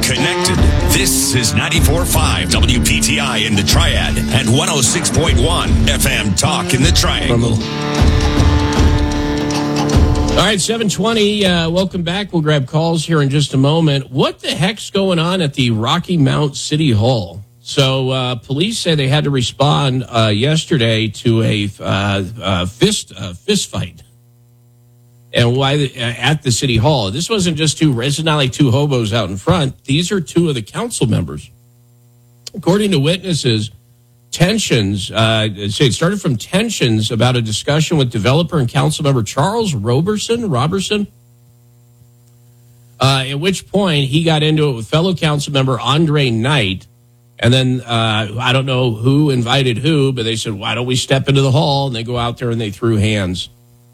Connected. This is 94.5 WPTI in the Triad and 106.1 FM Talk in the Triangle. All right, 7:20. Welcome back. We'll grab calls here in just a moment. What the heck's going on at the Rocky Mount City Hall? So police say they had to respond yesterday to a fist fight. And why at the city hall? This wasn't just this is not like two hobos out in front. These are two of the council members. According to witnesses, tensions, it started from tensions about a discussion with developer and council member Charles Roberson, at which point he got into it with fellow council member Andre Knight. And then I don't know who invited who, but they said, why don't we step into the hall? And they go out there and they threw hands.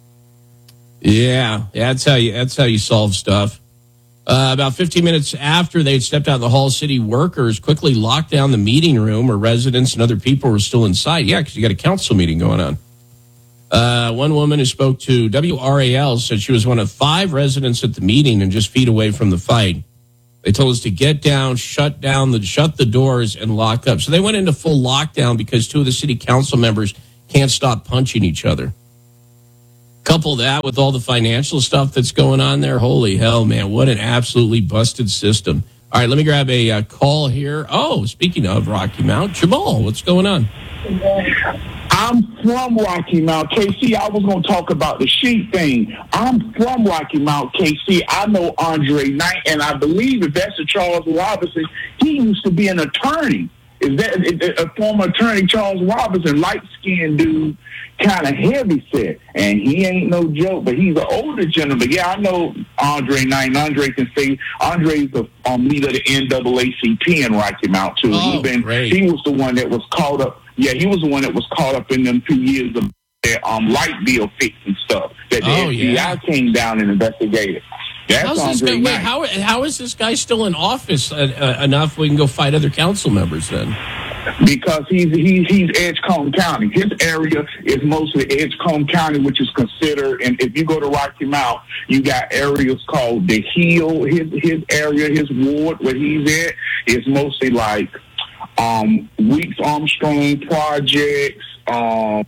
Yeah, that's how you solve stuff. About 15 minutes after they'd stepped out in the hall, city workers quickly locked down the meeting room where residents and other people were still inside. Yeah, because you got a council meeting going on. One woman who spoke to WRAL said she was one of 5 residents at the meeting and just feet away from the fight. They told us to get down, shut the doors, and lock up. So they went into full lockdown because 2 of the city council members can't stop punching each other. Couple that with all the financial stuff that's going on there. Holy hell, man. What an absolutely busted system. All right, let me grab a call here. Oh, speaking of Rocky Mount, Jamal, what's going on? I'm from Rocky Mount, KC. I was going to talk about the sheep thing. I'm from Rocky Mount, KC. I know Andre Knight, and I believe if that's a Charles Robinson, he used to be an attorney. Is that a former attorney, Charles Robinson, light-skinned dude, kind of heavy set, and he ain't no joke, but he's an older gentleman. Yeah, I know Andre Knight. Andre can say Andre's the leader of the NAACP in Rocky Mount too. Oh, he was the one that was caught up. Yeah, he was the one that was caught up in them 2 years of their light bill fix and stuff that the FBI came down and investigated. That's Andre Knight. How is this guy still in office enough we can go fight other council members then? Because he's Edgecombe County. His area is mostly Edgecombe County, which is considered, and if you go to Rocky Mount, you got areas called the Hill. His area, his ward where he's at, is mostly like Weeks Armstrong projects. So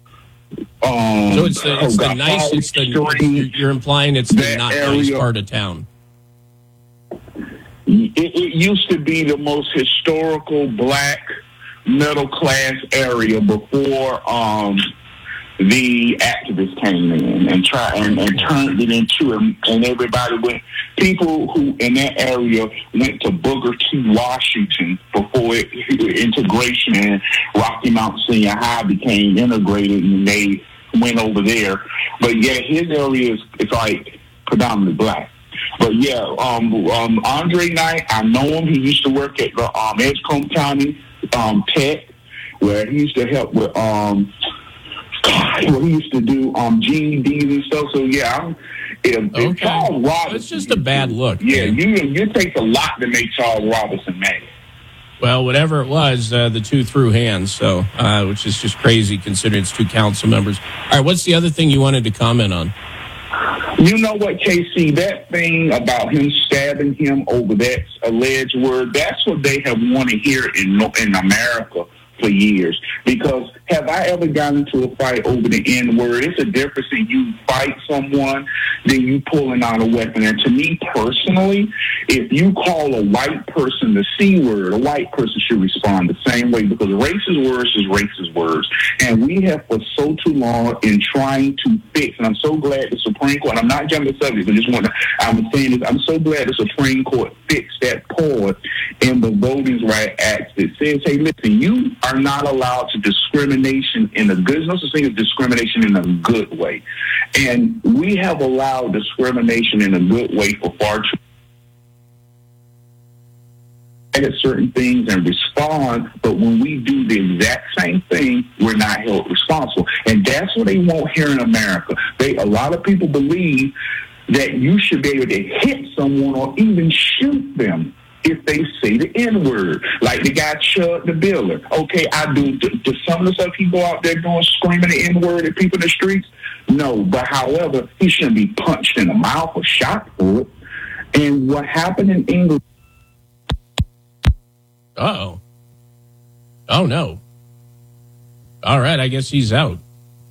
it's the nice. You're implying it's the not nice part of town. It used to be the most historical black middle class area before the activists came in and turned it into and everybody went. People who in that area went to Booker T. Washington before integration, and Rocky Mount Senior High became integrated, and they went over there. But yeah, his area is like predominantly black. But yeah, Andre Knight, I know him. He used to work at the Edgecombe County Tech, where he used to help with where he used to do GEDs and stuff. So yeah, if Charles Robinson, it's just a bad look. Yeah, you take a lot to make Charles Robinson mad. Well, whatever it was, the 2 threw hands, so which is just crazy considering it's 2 council members. All right, what's the other thing you wanted to comment on? You know what, KC, that thing about him stabbing him over that alleged word, that's what they have wanted here in America for years. Because have I ever gotten into a fight over the N-word? It's a difference in you fight someone than you pulling out a weapon. And to me personally, if you call a white person the C-word, a white person should respond the same way, because racist words is racist words. And we have for so too long in trying to fix, and I'm so glad the Supreme Court, I'm not jumping the subject, I'm saying this, I'm so glad the Supreme Court fixed that part in the Voting Rights Act that says, hey, listen, you are not allowed to discrimination in a good, there's no such thing as discrimination in a good way. And we have allowed discrimination in a good way for far too long at certain things and respond, but when we do the exact same thing, we're not held responsible. And that's what they want here in America. A lot of people believe that you should be able to hit someone or even shoot them if they say the N-word, like the guy Chud the Builder. Okay, I do some of the stuff he go out there doing, screaming the N-word at people in the streets. No, but however, he shouldn't be punched in the mouth or shot for it. And what happened in England Uh-oh. Oh, no. All right, I guess he's out.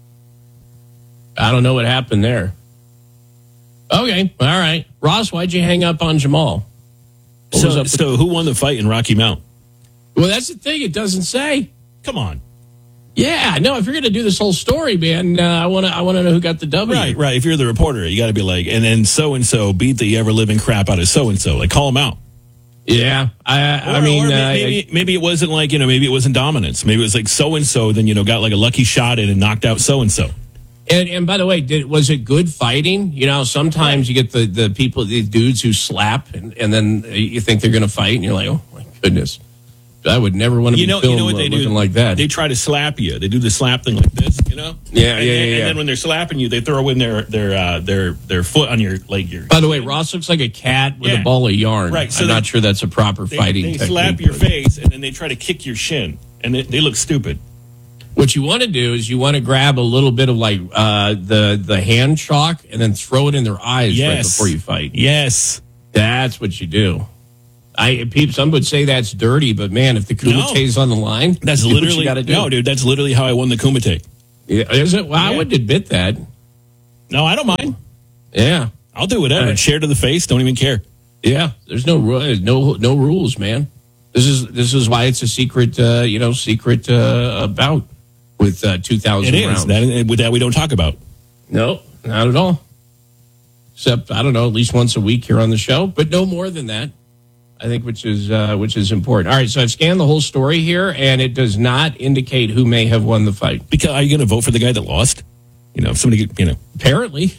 I don't know what happened there. Okay, all right. Ross, why'd you hang up on Jamal? So who won the fight in Rocky Mount? Well, that's the thing. It doesn't say. Come on. Yeah, no, if you're going to do this whole story, man, I want to know who got the W. Right. If you're the reporter, you got to be like, and then so-and-so beat the ever-living crap out of so-and-so. Like, call him out. Yeah, I mean, maybe it wasn't like, maybe it wasn't dominance. Maybe it was like so-and-so, then, got like a lucky shot in and knocked out so-and-so. And by the way, was it good fighting? Sometimes you get the people, the dudes who slap, and then you think they're going to fight, and you're like, oh my goodness, I would never want to be filmed what they looking do? Like that. They try to slap you. They do the slap thing like this, Yeah. And then when they're slapping you, they throw in their foot on your. By the way, Ross looks like a cat with a ball of yarn. Right. So I'm not sure that's a proper fighting technique. They slap your face, and then they try to kick your shin, and they look stupid. What you want to do is you want to grab a little bit of the hand chalk and then throw it in their eyes right before you fight. Yes. That's what you do. Some would say that's dirty, but man, if the Kumate's on the line, that's literally what you gotta do. No, dude, that's literally how I won the Kumite. Yeah, is it? Well, I wouldn't admit that. No, I don't mind. Yeah, I'll do whatever. Share to the face. Don't even care. Yeah, there's no rules, man. This is why it's a secret bout with 2,000 rounds. With that we don't talk about. No, not at all. Except I don't know, at least once a week here on the show, but no more than that. I think which is important. All right, so I've scanned the whole story here, and it does not indicate who may have won the fight. Because are you going to vote for the guy that lost? If somebody, Apparently,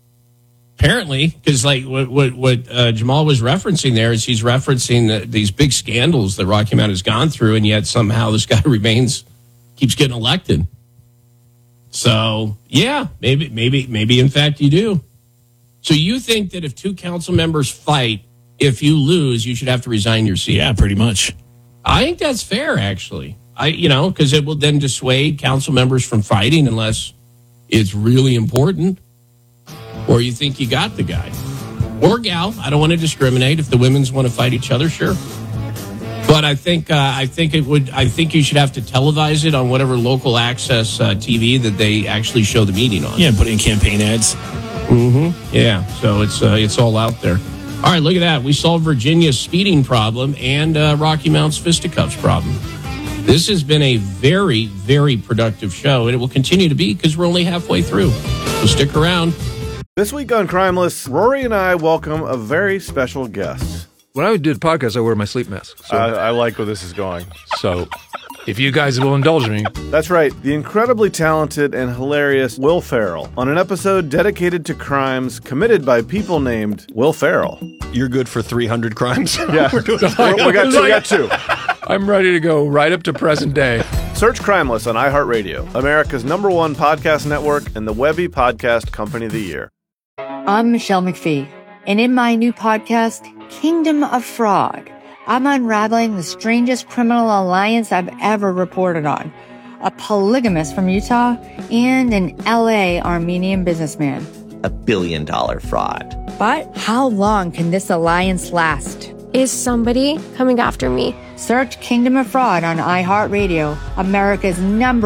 because like what Jamal was referencing there is he's referencing these big scandals that Rocky Mount has gone through, and yet somehow this guy keeps getting elected. So yeah, maybe in fact you do. So you think that if two council members fight, if you lose, you should have to resign your seat? Yeah, pretty much. I think that's fair, actually. Because it will then dissuade council members from fighting unless it's really important, or you think you got the guy or gal. I don't want to discriminate. If the women's want to fight each other, sure. But I think you should have to televise it on whatever local access TV that they actually show the meeting on. Yeah, put in campaign ads. Mm-hmm. Yeah, so it's all out there. All right, look at that. We solved Virginia's speeding problem and Rocky Mount's fisticuffs problem. This has been a very, very productive show, and it will continue to be because we're only halfway through. So stick around. This week on Crimeless, Rory and I welcome a very special guest. When I do the podcast, I wear my sleep mask. So, I like where this is going. So if you guys will indulge me. That's right. The incredibly talented and hilarious Will Ferrell on an episode dedicated to crimes committed by people named Will Ferrell. You're good for 300 crimes? Yeah. we got two. I'm ready to go right up to present day. Search Crimeless on iHeartRadio, America's #1 podcast network and the Webby Podcast Company of the Year. I'm Michelle McPhee, and in my new podcast, Kingdom of Fraud, I'm unraveling the strangest criminal alliance I've ever reported on. A polygamist from Utah and an LA Armenian businessman. $1 billion fraud. But how long can this alliance last? Is somebody coming after me? Search Kingdom of Fraud on iHeartRadio, America's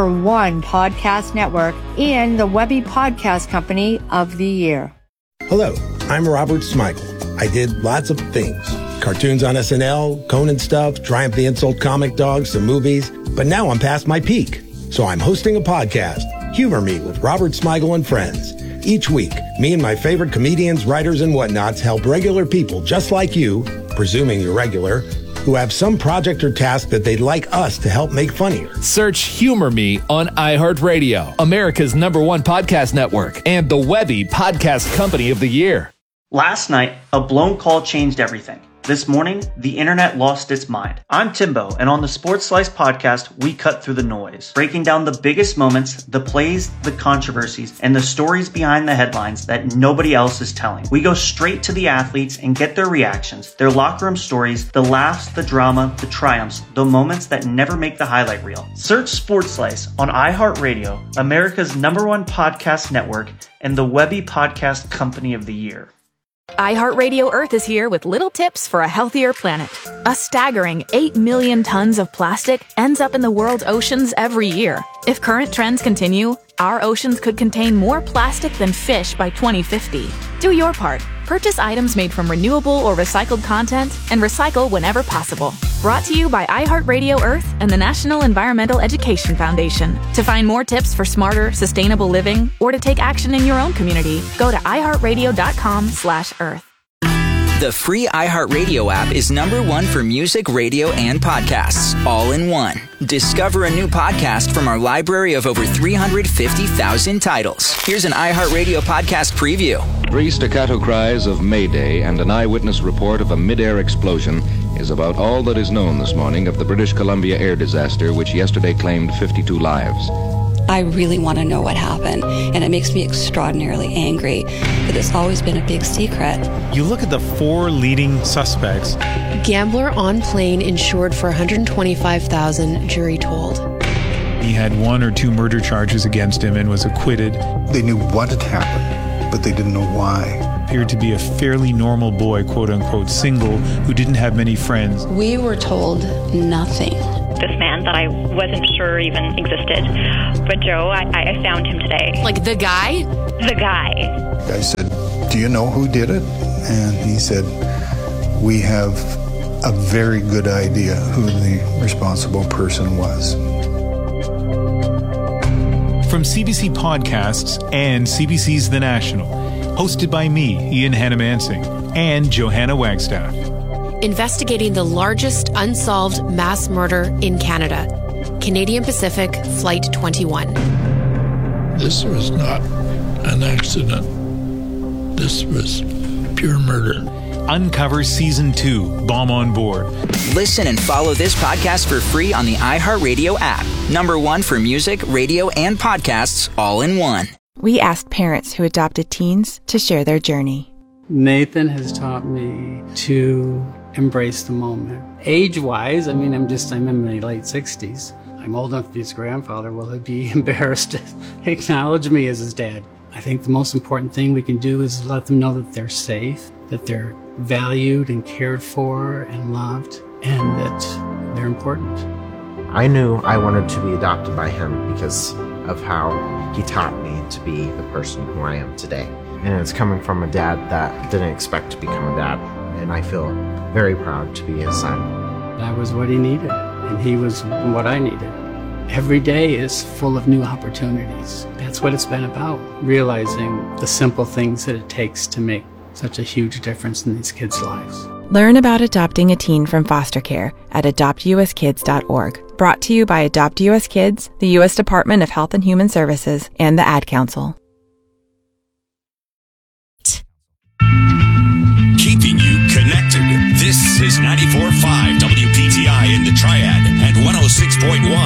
#1 podcast network, and the Webby Podcast Company of the Year. Hello, I'm Robert Smigel. I did lots of things. Cartoons on SNL, Conan stuff, Triumph the Insult Comic Dogs, some movies. But now I'm past my peak. So I'm hosting a podcast, Humor Me with Robert Smigel and Friends. Each week, me and my favorite comedians, writers, and whatnots help regular people just like you, presuming you're regular, who have some project or task that they'd like us to help make funnier. Search Humor Me on iHeartRadio, America's #1 podcast network, and the Webby Podcast Company of the Year. Last night, a blown call changed everything. This morning, the internet lost its mind. I'm Timbo, and on the Sports Slice podcast, we cut through the noise, breaking down the biggest moments, the plays, the controversies, and the stories behind the headlines that nobody else is telling. We go straight to the athletes and get their reactions, their locker room stories, the laughs, the drama, the triumphs, the moments that never make the highlight reel. Search Sports Slice on iHeartRadio, America's #1 podcast network, and the Webby Podcast Company of the Year. iHeartRadio Earth is here with little tips for a healthier planet. A staggering 8 million tons of plastic ends up in the world's oceans every year. If current trends continue, our oceans could contain more plastic than fish by 2050. Do your part. Purchase items made from renewable or recycled content and recycle whenever possible. Brought to you by iHeartRadio Earth and the National Environmental Education Foundation. To find more tips for smarter, sustainable living or to take action in your own community, go to iHeartRadio.com/Earth. The free iHeartRadio app is #1 for music, radio, and podcasts, all in one. Discover a new podcast from our library of over 350,000 titles. Here's an iHeartRadio podcast preview. 3 staccato cries of Mayday and an eyewitness report of a mid-air explosion is about all that is known this morning of the British Columbia air disaster, which yesterday claimed 52 lives. I really want to know what happened, and it makes me extraordinarily angry that it's always been a big secret. You look at the 4 leading suspects. Gambler on plane insured for $125,000, jury told. He had 1 or 2 murder charges against him and was acquitted. They knew what had happened, but they didn't know why. Appeared to be a fairly normal boy, quote-unquote single, who didn't have many friends. We were told nothing. This man that I wasn't sure even existed. But Joe, I found him today. Like the guy? The guy. I said, "Do you know who did it?" And he said, "We have a very good idea who the responsible person was." From CBC Podcasts and CBC's The National, hosted by me, Ian Hannamansing, and Johanna Wagstaff. Investigating the largest unsolved mass murder in Canada. Canadian Pacific Flight 21. This was not an accident. This was pure murder. Uncover Season 2, Bomb on Board. Listen and follow this podcast for free on the iHeartRadio app. #1 for music, radio, and podcasts, all in one. We asked parents who adopted teens to share their journey. Nathan has taught me to embrace the moment. Age-wise, I'm in my late 60s. I'm old enough to be his grandfather. Will he be embarrassed to acknowledge me as his dad? I think the most important thing we can do is let them know that they're safe, that they're valued and cared for and loved, and that they're important. I knew I wanted to be adopted by him because of how he taught me to be the person who I am today. And it's coming from a dad that didn't expect to become a dad. And I feel very proud to be his son. That was what he needed, and he was what I needed. Every day is full of new opportunities. That's what it's been about, realizing the simple things that it takes to make such a huge difference in these kids' lives. Learn about adopting a teen from foster care at adoptuskids.org. Brought to you by Adopt U.S. Kids, the U.S. Department of Health and Human Services, and the Ad Council. Keeping you connected. This is 94.5 WPTI in the Triad and 106.1